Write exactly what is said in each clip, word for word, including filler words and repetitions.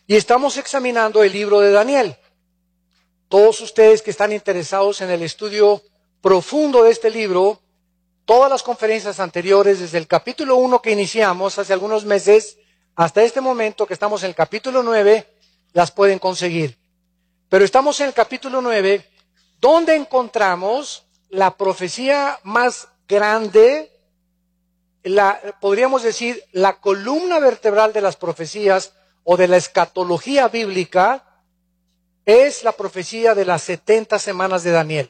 Y estamos examinando el libro de Daniel. Todos ustedes que están interesados en el estudio profundo de este libro, todas las conferencias anteriores, desde el capítulo uno que iniciamos hace algunos meses, hasta este momento que estamos en el capítulo nueve, las pueden conseguir. Pero estamos en el capítulo nueve, donde encontramos la profecía más grande, la, podríamos decir, la columna vertebral de las profecías o de la escatología bíblica, es la profecía de las setenta semanas de Daniel.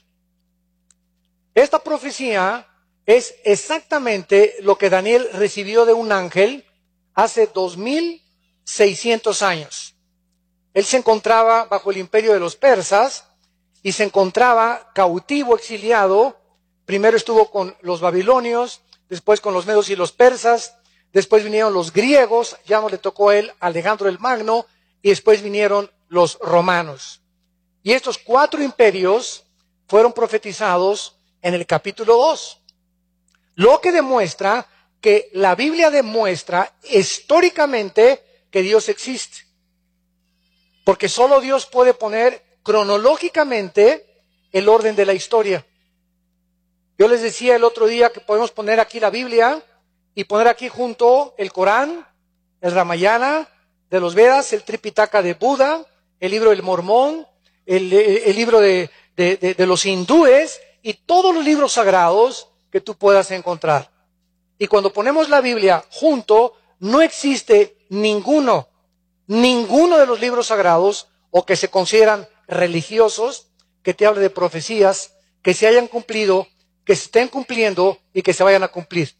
Esta profecía es exactamente lo que Daniel recibió de un ángel hace dos mil seiscientos años. Él se encontraba bajo el imperio de los persas y se encontraba cautivo, exiliado. Primero estuvo con los babilonios, después con los medos y los persas, después vinieron los griegos, ya no le tocó a él Alejandro el Magno, y después vinieron los romanos. Y estos cuatro imperios fueron profetizados en el capítulo dos. Lo que demuestra que la Biblia demuestra históricamente que Dios existe. Porque solo Dios puede poner cronológicamente el orden de la historia. Yo les decía el otro día que podemos poner aquí la Biblia y poner aquí junto el Corán, el Ramayana de los Vedas, el Tripitaka de Buda, el libro del Mormón, el, el libro de, de, de, de los hindúes y todos los libros sagrados que tú puedas encontrar. Y cuando ponemos la Biblia junto, no existe ninguno, ninguno de los libros sagrados o que se consideran religiosos que te hable de profecías que se hayan cumplido, que se estén cumpliendo y que se vayan a cumplir.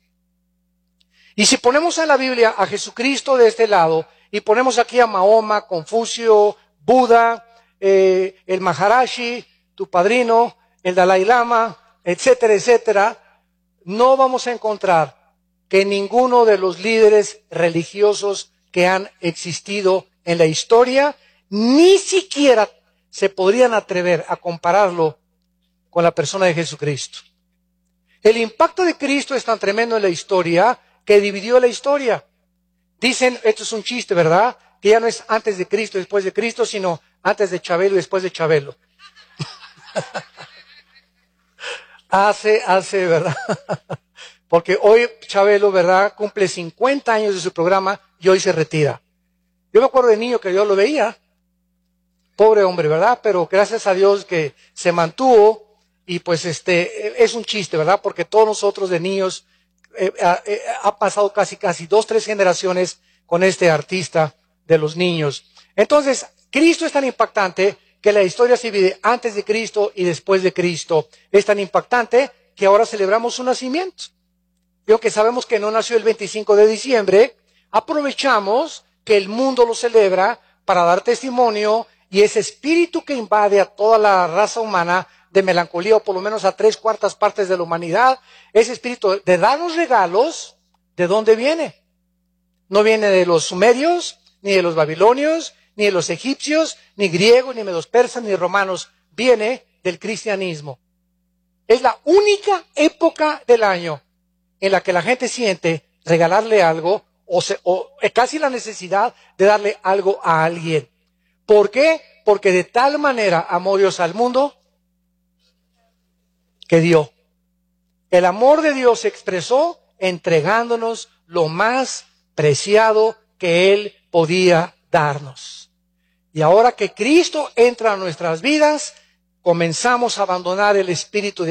Y si ponemos en la Biblia a Jesucristo de este lado y ponemos aquí a Mahoma, Confucio, Buda, eh, el Maharashi, tu padrino, el Dalai Lama, etcétera, etcétera, no vamos a encontrar que ninguno de los líderes religiosos que han existido en la historia ni siquiera se podrían atrever a compararlo con la persona de Jesucristo. El impacto de Cristo es tan tremendo en la historia que dividió la historia. Dicen, esto es un chiste, ¿verdad? Que ya no es antes de Cristo, después de Cristo, sino antes de Chabelo y después de Chabelo. hace, hace, ¿verdad? Porque hoy Chabelo, ¿verdad? Cumple cincuenta años de su programa y hoy se retira. Yo me acuerdo de niño que yo lo veía. Pobre hombre, ¿verdad? Pero gracias a Dios que se mantuvo y pues este, es un chiste, ¿verdad? Porque todos nosotros de niños eh, eh, ha pasado casi, casi dos, tres generaciones con este artista de los niños. Entonces, Cristo es tan impactante que la historia se divide antes de Cristo y después de Cristo. Es tan impactante que ahora celebramos su nacimiento. Y aunque sabemos que no nació el veinticinco de diciembre, aprovechamos que el mundo lo celebra para dar testimonio y ese espíritu que invade a toda la raza humana de melancolía, o por lo menos a tres cuartas partes de la humanidad, ese espíritu de darnos regalos, ¿de dónde viene? No viene de los sumerios, ni de los babilonios, ni de los egipcios, ni griegos, ni de los persas, ni romanos. Viene del cristianismo. Es la única época del año en la que la gente siente regalarle algo o, se, o casi la necesidad de darle algo a alguien. ¿Por qué? Porque de tal manera amó Dios al mundo que dio. El amor de Dios se expresó entregándonos lo más preciado que Él podía darnos. Y ahora que Cristo entra a nuestras vidas, comenzamos a abandonar el espíritu de